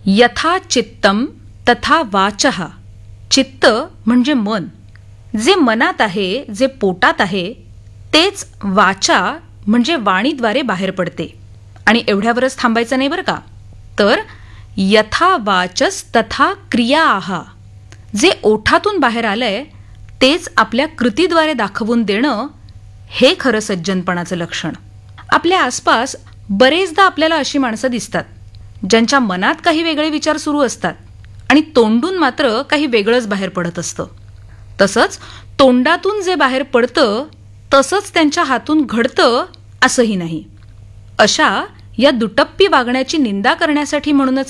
यथा चित्तम तथा वाचः. चित्त म्हणजे मन. जे मनात आहे, जे पोटात आहे, तेच वाचा म्हणजे वाणीद्वारे बाहेर पडते. आणि एवढ्यावरच थांबायचं नाही बरं का. तर यथा वाचस तथा क्रियाः. जे ओठातून बाहेर आलंय तेच आपल्या कृतीद्वारे दाखवून देणं, हे खरं सज्जनपणाचं लक्षण. आपल्या आसपास बरेचदा आपल्याला अशी माणसं दिसतात ज्यांच्या मनात काही वेगळे विचार सुरू असतात आणि तोंडून मात्र काही वेगळंच बाहेर पडत असतं. तसंच तोंडातून जे बाहेर पडतं तसंच त्यांच्या हातून घडतं असंही नाही. अशा या दुटप्पी वागण्याची निंदा करण्यासाठी म्हणूनच